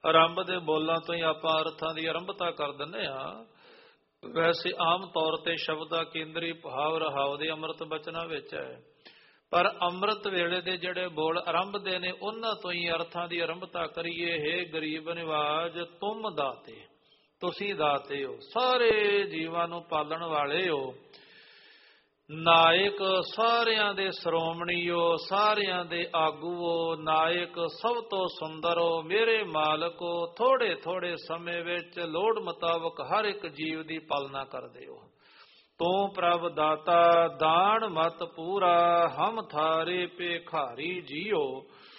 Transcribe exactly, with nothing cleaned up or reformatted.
ਆਰੰਭ ਦੇ ਬੋਲਾਂ ਤੋਂ ਹੀ ਆਪਾਂ ਅਰਥਾਂ ਦੀ ਆਰੰਭਤਾ ਕਰ ਦਿੰਦੇ ਹਾਂ। ਵੈਸੇ ਆਮ ਤੌਰ ਤੇ ਸ਼ਬਦ ਦਾ ਕੇਂਦਰੀ ਭਾਵ ਰਹਾਉ ਦੇ ਅੰਮ੍ਰਿਤ ਬਚਨਾਂ ਵਿੱਚ ਹੈ, ਪਰ ਅੰਮ੍ਰਿਤ ਵੇਲੇ ਦੇ ਜਿਹੜੇ ਬੋਲ ਆਰੰਭਦੇ ਨੇ ਉਹਨਾਂ ਤੋਂ ਹੀ ਅਰਥਾਂ ਦੀ ਆਰੰਭਤਾ ਕਰੀਏ। ਹੇ ਗਰੀਬ ਨਿਵਾਜ ਤੁਮ ਦਾਤੇ, ਤੁਸੀਂ ਦਾਤੇ ਹੋ, ਸਾਰੇ ਜੀਵਾਂ ਨੂੰ ਪਾਲਣ ਵਾਲੇ ਹੋ। ਨਾਇਕ ਸਾਰਿਆਂ ਦੇ ਸ਼੍ਰੋਮਣੀ ਹੋ, ਸਾਰਿਆਂ ਦੇ ਆਗੂ ਹੋ। ਨਾਇਕ ਸਭ ਤੋਂ ਸੁੰਦਰ ਹੋ, ਮੇਰੇ ਮਾਲਕ ਹੋ। ਥੋੜੇ ਥੋੜੇ ਸਮੇਂ ਵਿੱਚ ਲੋੜ ਮੁਤਾਬਕ ਹਰ ਇੱਕ ਜੀਵ ਦੀ ਪਾਲਣਾ ਕਰਦੇ ਹੋ। ਤੂੰ ਪ੍ਰਭ ਦਾਤਾ ਦਾਨ ਮਤ ਪੂਰਾ, ਹਮ ਥਾਰੇ ਭੇਖਾਰੀ ਜੀਓ।